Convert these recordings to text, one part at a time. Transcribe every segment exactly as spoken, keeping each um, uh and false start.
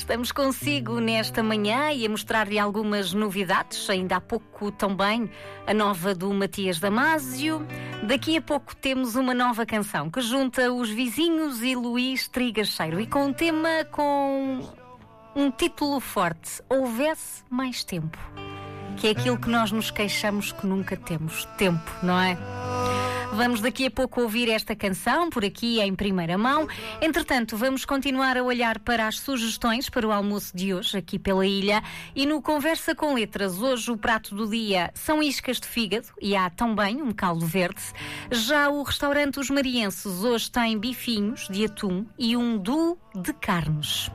Estamos consigo nesta manhã e a mostrar-lhe algumas novidades. Ainda há pouco também a nova do Matias Damasio. Daqui a pouco temos uma nova canção que junta os Vizinhos e Luís Trigacheiro e com um tema com um título forte: Houvesse Mais Tempo. Que é aquilo que nós nos queixamos que nunca temos tempo, não é? Vamos daqui a pouco ouvir esta canção, por aqui em primeira mão. Entretanto, vamos continuar a olhar para as sugestões para o almoço de hoje, aqui pela ilha. E no Conversa com Letras, hoje o prato do dia são iscas de fígado e há também um caldo verde. Já o restaurante Os Marienses hoje tem bifinhos de atum e um duo de carnes.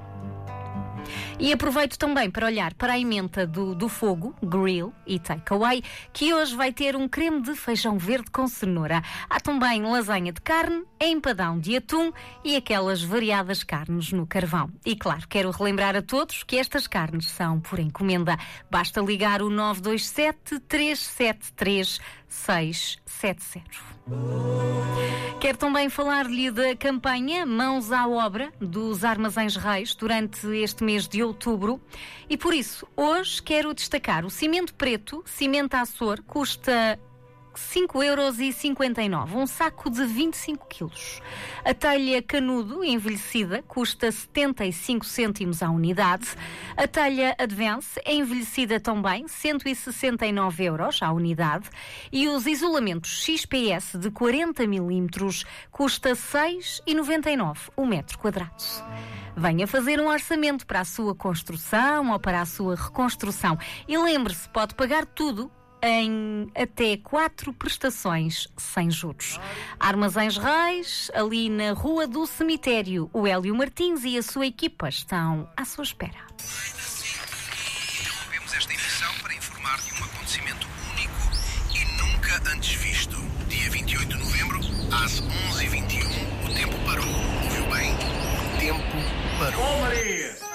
E aproveito também para olhar para a emenda do, do Fogo, Grill e Takeaway, que hoje vai ter um creme de feijão verde com cenoura. Há também lasanha de carne, empadão de atum e aquelas variadas carnes no carvão. E claro, quero relembrar a todos que estas carnes são por encomenda. Basta ligar o nove dois sete, três sete três, seis sete zero. Quero também falar-lhe da campanha Mãos à Obra dos Armazéns Reis durante este mês de outubro e por isso hoje quero destacar o cimento preto, cimento Açor, custa cinco euros e cinquenta e nove, um saco de vinte e cinco quilos. A telha Canudo envelhecida custa setenta e cinco cêntimos à unidade. A telha Advance é envelhecida também, cento e sessenta e nove euros à unidade. E os isolamentos X P S de quarenta milímetros custa seis e noventa e nove o metro quadrado. Venha fazer um orçamento para a sua construção ou para a sua reconstrução. E lembre-se, pode pagar tudo em até quatro prestações sem juros. Armazéns Reis, ali na Rua do Cemitério. O Hélio Martins e a sua equipa estão à sua espera. Interrompemos esta emissão para informar de um acontecimento único e nunca antes visto. Dia vinte e oito de novembro, às onze e vinte e um, o tempo parou. Ouviu bem? O tempo parou. Oh, Maria!